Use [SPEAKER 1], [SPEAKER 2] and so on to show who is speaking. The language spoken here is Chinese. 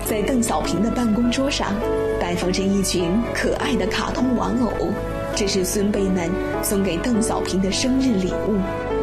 [SPEAKER 1] 在邓小平的办公桌上摆放着一群可爱的卡通玩偶，这是孙辈们送给邓小平的生日礼物。